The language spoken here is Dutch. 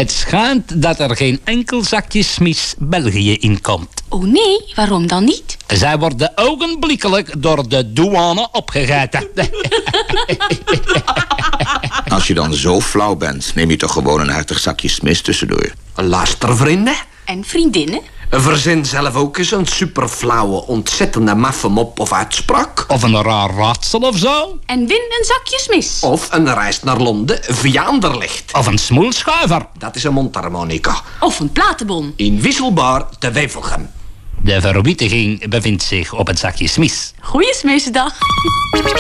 Het schijnt dat er geen enkel zakje Smiths België in komt. Oh nee, waarom dan niet? Zij worden ogenblikkelijk door de douane opgegeten. Als je dan zo flauw bent, neem je toch gewoon een hartig zakje Smiths tussendoor. Luister, vrienden. En vriendinnen? Verzin zelf ook eens een superflauwe, ontzettende maffe mop of uitspraak. Of een raar raadsel of zo. En win een zakje Smiths. Of een reis naar Londen via Anderlecht. Of een smoelschuiver. Dat is een mondharmonica. Of een platenbon. Inwisselbaar te Wevelgem. De verwittiging bevindt zich op het zakje Smiths. Goeie Smithsdag.